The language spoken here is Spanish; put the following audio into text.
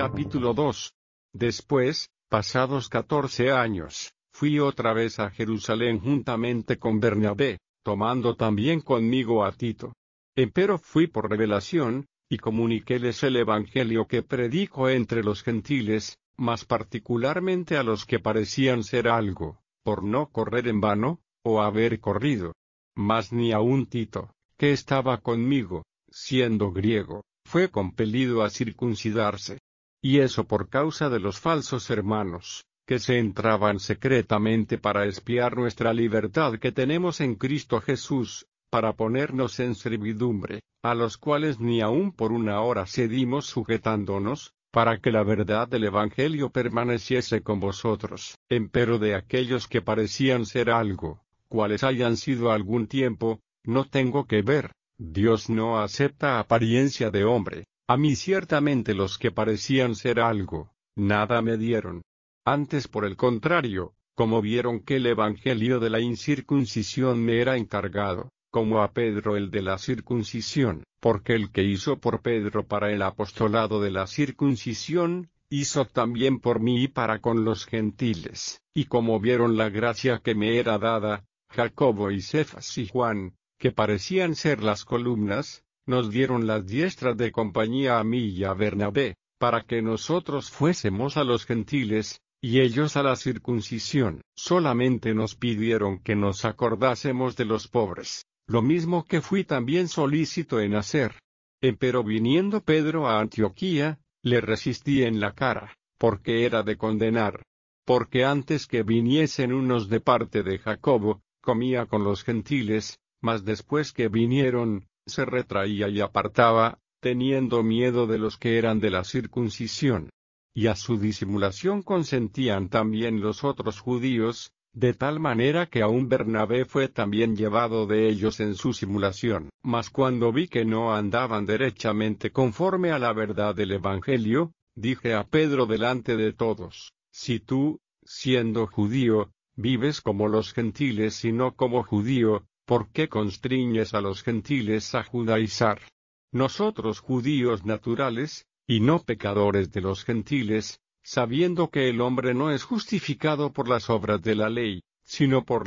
Capítulo 2. Después, pasados 14 años, fui otra vez a Jerusalén juntamente con Bernabé, tomando también conmigo a Tito. Empero fui por revelación, y comuniquéles el evangelio que predico entre los gentiles, más particularmente a los que parecían ser algo, por no correr en vano, o haber corrido. Mas ni aun Tito, que estaba conmigo, siendo griego, fue compelido a circuncidarse. Y eso por causa de los falsos hermanos, que se entraban secretamente para espiar nuestra libertad que tenemos en Cristo Jesús, para ponernos en servidumbre, a los cuales ni aun por una hora cedimos sujetándonos, para que la verdad del Evangelio permaneciese con vosotros. Empero de aquellos que parecían ser algo, cuales hayan sido algún tiempo, no tengo que ver. Dios no acepta apariencia de hombre. A mí ciertamente los que parecían ser algo, nada me dieron. Antes por el contrario, como vieron que el evangelio de la incircuncisión me era encargado, como a Pedro el de la circuncisión, porque el que hizo por Pedro para el apostolado de la circuncisión, hizo también por mí y para con los gentiles. Y como vieron la gracia que me era dada, Jacobo y Cefas y Juan, que parecían ser las columnas, nos dieron las diestras de compañía a mí y a Bernabé, para que nosotros fuésemos a los gentiles, y ellos a la circuncisión. Solamente nos pidieron que nos acordásemos de los pobres, lo mismo que fui también solícito en hacer. Empero viniendo Pedro a Antioquía, le resistí en la cara, porque era de condenar. Porque antes que viniesen unos de parte de Jacobo, comía con los gentiles, mas después que vinieron, se retraía y apartaba, teniendo miedo de los que eran de la circuncisión. Y a su disimulación consentían también los otros judíos, de tal manera que aun Bernabé fue también llevado de ellos en su simulación. Mas cuando vi que no andaban derechamente conforme a la verdad del Evangelio, dije a Pedro delante de todos: si tú, siendo judío, vives como los gentiles y no como judío, ¿por qué constriñes a los gentiles a judaizar? Nosotros judíos naturales, y no pecadores de los gentiles, sabiendo que el hombre no es justificado por las obras de la ley, sino por